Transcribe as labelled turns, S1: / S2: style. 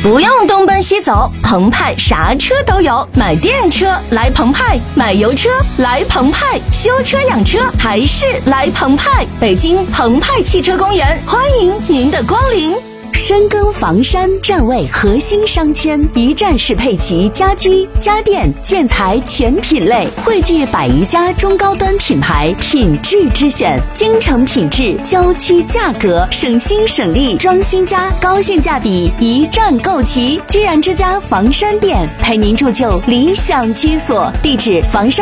S1: 不用东奔西走，澎湃啥车都有。买电车来澎湃，买油车来澎湃，修车养车还是来澎湃。北京澎湃汽车公园，欢迎您的光临。深耕房山，站位核心商圈，一站式配齐家居、家电、建材全品类，汇聚100余家中高端品牌，品质之选，京城品质，郊区价格，省心省力，装新家，高性价比，一站购齐。居然之家房山店，陪您铸就理想居所。地址：房山